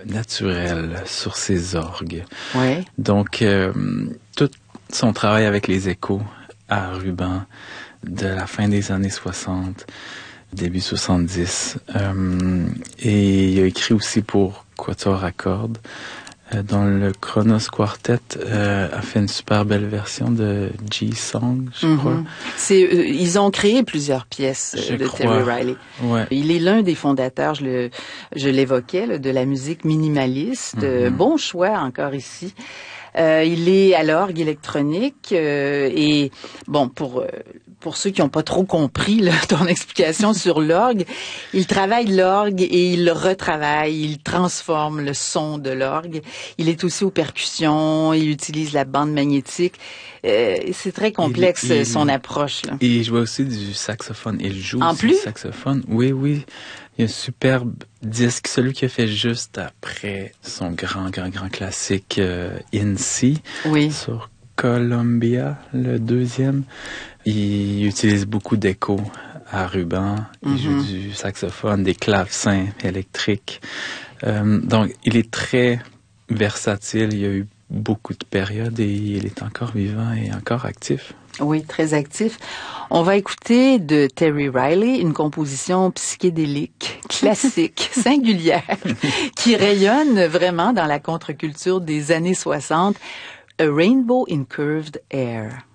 naturel sur ses orgues. Ouais. Donc, tout son travail avec les échos à ruban de la fin des années 60, début 70. Et il a écrit aussi pour quatuor à cordes, dont le Kronos Quartet a fait une super belle version de G-Song, je crois. Ils ont créé plusieurs pièces de Terry Riley. Ouais. Il est l'un des fondateurs, je l'évoquais, là, de la musique minimaliste. Bon choix encore ici. Il est à l'orgue électronique et bon pour ceux qui n'ont pas trop compris là, ton explication sur l'orgue, il travaille l'orgue et il le retravaille, il transforme le son de l'orgue. Il est aussi aux percussions, il utilise la bande magnétique. C'est très complexe son approche. Là. Et il joue aussi du saxophone. Il joue en aussi plus? Du saxophone. Oui. Il y a un superbe disque, celui qu'il a fait juste après son grand classique In C sur Columbia, le deuxième. Il utilise beaucoup d'échos à ruban. Il joue du saxophone, des clavecins électriques. Donc, il est très versatile. Il y a eu beaucoup de périodes et il est encore vivant et encore actif. Oui, très actif. On va écouter de Terry Riley une composition psychédélique, classique, singulière, qui rayonne vraiment dans la contre-culture des années 60, A Rainbow in Curved Air.